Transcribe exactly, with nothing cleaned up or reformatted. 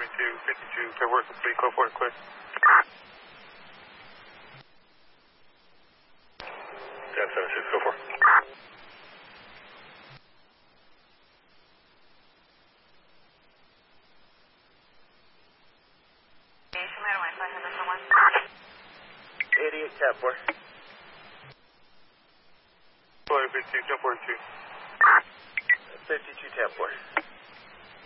forty-two, fifty-two, paperwork complete, go for it quick. ten seventy-six, go for it. eighty-eight, tab four. fifty-two, ten forty-two. fifty-two, tab four.